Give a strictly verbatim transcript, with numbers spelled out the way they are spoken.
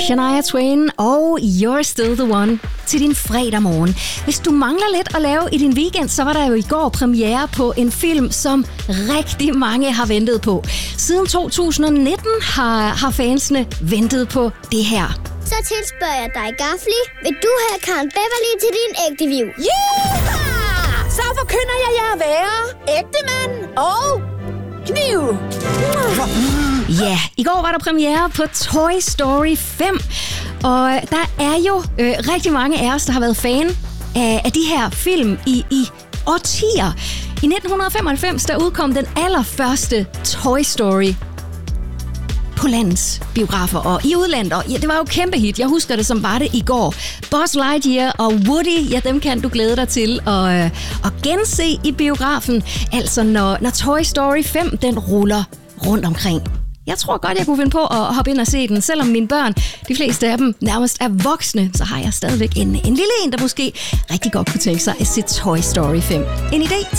Shania Twain og You're Still the One til din fredag morgen. Hvis du mangler lidt at lave i din weekend, så var der jo i går premiere på en film, som rigtig mange har ventet på. Siden to tusind nitten har, har fansene ventet på det her. Så tilspørger jeg dig, Gafli. Vil du have Karen Beverly til din ægte liv? Yeah! Så forkynder jeg jer at være ægte mand og kniv. Ja, i går var der premiere på Toy Story fem, og der er jo øh, rigtig mange af os, der har været fan af, af de her film i, i årtier. I nitten femoghalvfems, der udkom den allerførste Toy Story på landets biografer og i udlandet. Og ja, det var jo kæmpe hit. Jeg husker det som var det i går. Buzz Lightyear og Woody, ja, dem kan du glæde dig til at, øh, at gense i biografen. Altså når, når Toy Story fem, den ruller rundt omkring. Jeg tror godt, jeg kunne finde på at hoppe ind og se den. Selvom mine børn, de fleste af dem, nærmest er voksne, så har jeg stadigvæk en, en lille en, der måske rigtig godt kunne tænke sig at se Toy Story fem. En idé til